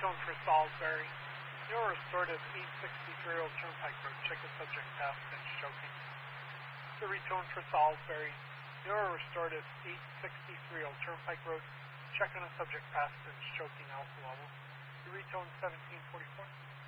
retone for Salisbury. You're restored at 863 Old Turnpike Road. Check the subject past and choking. The retone for Salisbury. You're restored at 863 Old Turnpike Road. Check on a subject past and choking alpha level. The retone 1744.